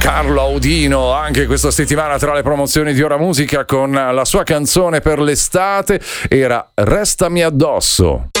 Carlo Audino anche questa settimana tra le promozioni di Ora Musica con la sua canzone per l'estate era Restami addosso.